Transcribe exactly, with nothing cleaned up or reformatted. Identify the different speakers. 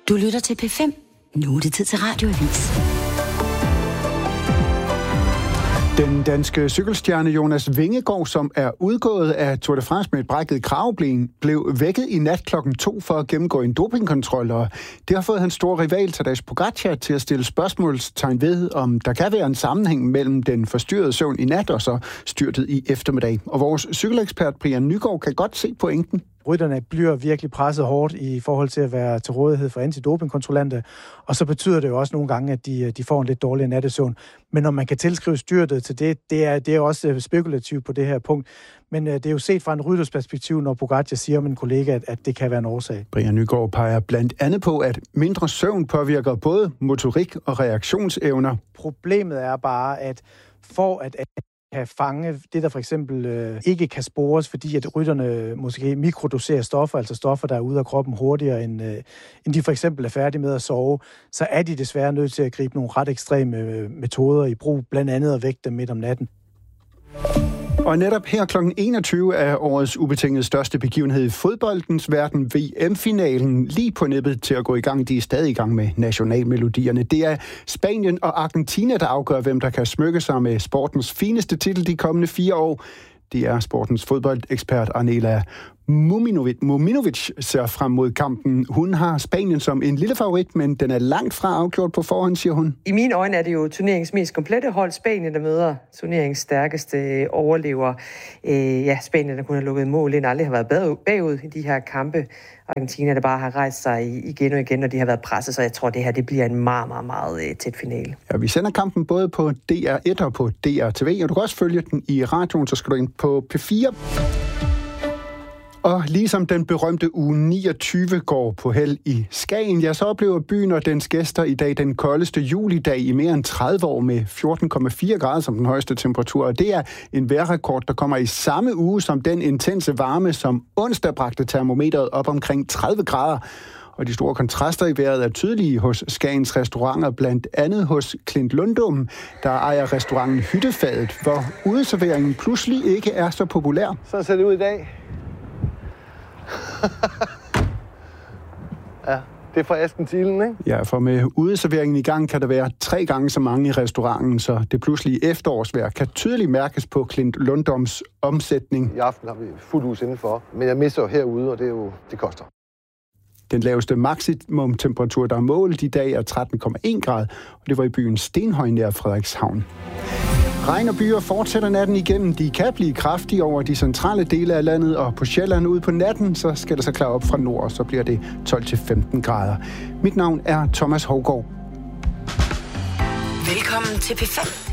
Speaker 1: Du lytter til P fem. Nu er det tid til Radioavis.
Speaker 2: Den danske cykelstjerne Jonas Vingegaard, som er udgået af Tour de France med et brækket kravben, blev vækket i nat klokken to for at gennemgå en dopingkontrol, og det har fået hans store rival Tadej Pogačar til at stille spørgsmålstegn ved, om der kan være en sammenhæng mellem den forstyrrede søvn i nat og så styrtet i eftermiddag. Og vores cykelekspert Brian Nygaard kan godt se pointen.
Speaker 3: Rytterne bliver virkelig presset hårdt i forhold til at være til rådighed for antidopingkontrollante, og så betyder det jo også nogle gange, at de, de får en lidt dårligere nattesøvn. Men når man kan tilskrive styrtet til det, det er, det er også spekulativt på det her punkt. Men det er jo set fra en rytters perspektiv, når Pogačar siger om en kollega, at, at det kan være en årsag.
Speaker 2: Brian Nygaard peger blandt andet på, at mindre søvn påvirker både motorik og reaktionsevner.
Speaker 3: Problemet er bare, at for at kan fange det, der for eksempel øh, ikke kan spores, fordi at rytterne måske mikrodoserer stoffer, altså stoffer, der er ude af kroppen hurtigere, end, øh, end de for eksempel er færdige med at sove, så er de desværre nødt til at gribe nogle ret ekstreme øh, metoder i brug, blandt andet at vække dem midt om natten.
Speaker 2: Og netop her klokken enogtyve er årets ubetinget største begivenhed i fodboldens verden, V M-finalen, lige på nippet til at gå i gang. De er stadig i gang med nationalmelodierne. Det er Spanien og Argentina, der afgør, hvem der kan smykke sig med sportens fineste titel de kommende fire år. Det er sportens fodboldekspert Anela Muminovic, Muminovic ser frem mod kampen. Hun har Spanien som en lille favorit, men den er langt fra afgjort på forhånd, siger hun.
Speaker 4: I mine øjne er det jo turneringens mest komplette hold, Spanien, der møder turneringens stærkeste overlever. Øh, ja, Spanien, der kun har lukket mål ind, aldrig har været bagud i de her kampe. Argentina, der bare har rejst sig igen og igen, og de har været presset, så jeg tror, det her det bliver en meget, meget, meget tæt finale.
Speaker 2: Ja, vi sender kampen både på D R et og på D R T V, og du kan også følge den i radioen, så skal du ind på P fire. Og ligesom den berømte uge niogtyve går på held i Skagen, ja, så oplever byen og dens gæster i dag den koldeste julidag i mere end tredive år med fjorten komma fire grader som den højeste temperatur. Og det er en vejrrekord, der kommer i samme uge som den intense varme, som onsdag bragte termometret op omkring tredive grader. Og de store kontraster i vejret er tydelige hos Skagens restauranter, blandt andet hos Klint Lundum, der ejer restauranten Hyttefadet, hvor udeserveringen pludselig ikke er så populær.
Speaker 5: Sådan ser det ud i dag. Ja, det er fra Askentilen, ikke?
Speaker 2: Ja, for med udeserveringen i gang kan der være tre gange så mange i restauranten, så det pludselige efterårsvejr kan tydeligt mærkes på Klint Lundums omsætning.
Speaker 5: I aften har vi fuld hus indenfor, men jeg misser jo herude, og det er jo, det koster.
Speaker 2: Den laveste maksimumtemperatur, der er målt i dag, er tretten komma en grader, og det var i byen Stenhøj nær Frederikshavn. Regn og byer fortsætter natten igennem. De kan blive kraftige over de centrale dele af landet, og på Sjælland ude på natten, så skal det så klare op fra nord, og så bliver det tolv til femten grader. Mit navn er Thomas Hougaard.
Speaker 1: Velkommen til P fem.